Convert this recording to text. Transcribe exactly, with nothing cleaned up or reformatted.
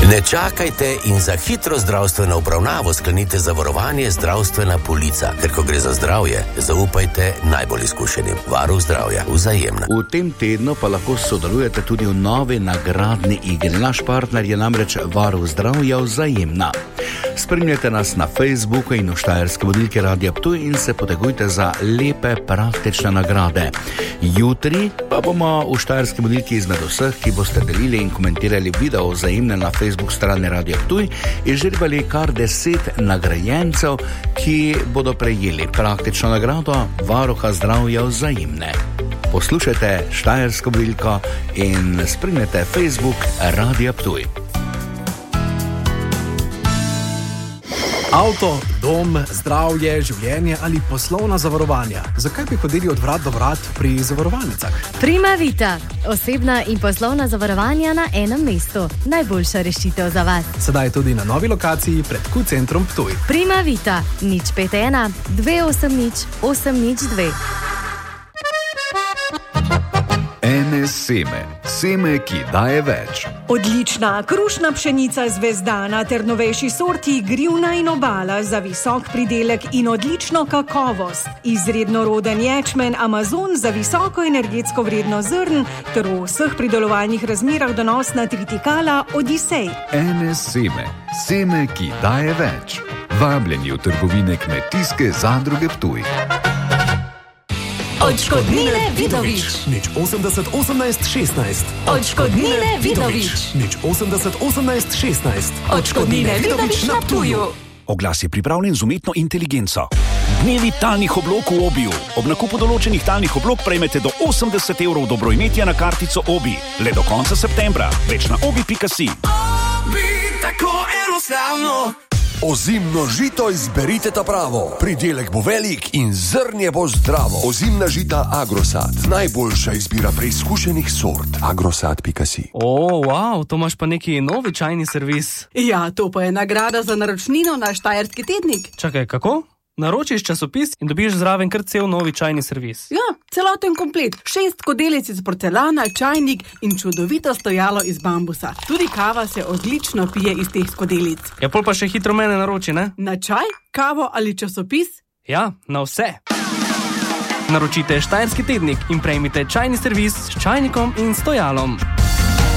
Ne čakajte in za hitro zdravstveno obravnavo sklenite zavarovanje Zdravstvena polica, ker ko gre za zdravje, zaupajte najbolj izkušenim. Varuh zdravja, Vzajemna. V tem tednu pa lahko sodelujete tudi v novi nagradni igri. Naš partner je namreč Varuh zdravja, Vzajemna. Spremljajte nas na Facebooku in v štajerski vodilki Radia Ptuj in se potegujte za lepe praktične nagrade. Jutri pa bomo v štajerski vodilki izmed vseh, ki boste delili in komentirali video Vzajemne na Facebook strani Radia Ptuj, izžrebali kar deset nagrajencev, ki bodo prejeli praktično nagrado Varuha zdravja, Vzajemne. Poslušajte štajersko vodilko in spremljajte Facebook Radia Ptuj. Avto, dom, zdravje, življenje ali poslovna zavarovanja. Zakaj bi hodili od vrat do vrat pri zavarovalnicah? Primavita. Osebna in poslovna zavarovanja na enem mestu. Najboljša rešitev za vas. Sedaj tudi na novi lokaciji pred Q-centrom Ptuj. Primavita. nič pet ena, dve osem nič, osem nič dve. Ene seme. Seme, ki daje več. Odlična krušna pšenica Zvezdana ter novejši sorti Grivna in Obala za visok pridelek in odlično kakovost. Izredno roden ječmen Amazon za visoko energetsko vrednost zrn ter v vseh pridelovalnih razmerah donosna tritikala Odisej. Ene seme. Seme, ki daje več. Vabljeni v trgovine Kmetijske zadruge Ptuj. Odškodnine Vidovič. Nič osemdeset osemnajst šestnajst. Odškodnine Vidovič. Nič osemdeset osemnajst šestnajst. Odškodnine Vidovič na Ptuju. Oglas je pripravljen z umetno inteligenco. Dnevi talnih oblog v Obiju. Ob nakupu določenih talnih oblog prejmete do osemdeset evrov dobroimetja na kartico Obi. Le do konca septembra. Več na obi pika si. Obi, tako enostavno. Ozimno žito izberite ta pravo. Pridelek bo velik in zrnje bo zdravo. Ozimna žita Agrosat. Najboljša izbira preizkušenih sort. agrosat pika si. O, wow, to imaš pa neki novi čajni servis. Ja, to pa je nagrada za naročnino na Štajerski tednik. Čakaj, kako? Naročiš časopis in dobiš zraven kar cel novi čajni servis. Ja, celoten komplet. Šest skodelic iz porcelana, čajnik in čudovito stojalo iz bambusa. Tudi kava se odlično pije iz teh skodelic. Ja, pol pa še hitro mene naroči, ne? Na čaj, kavo ali časopis? Ja, na vse. Naročite Štajerski tednik in prejmite čajni servis s čajnikom in stojalom.